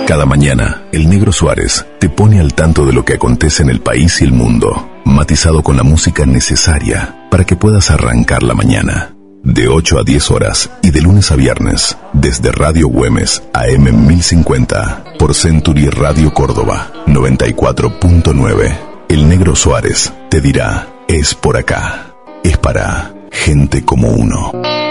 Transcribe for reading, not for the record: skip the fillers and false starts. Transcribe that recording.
Cada mañana, el Negro Suárez te pone al tanto de lo que acontece en el país y el mundo, matizado con la música necesaria para que puedas arrancar la mañana. De 8 a 10 horas y de lunes a viernes, desde Radio Güemes AM 1050, por Century Radio Córdoba 94.9. El Negro Suárez te dirá, es por acá, es para gente como uno.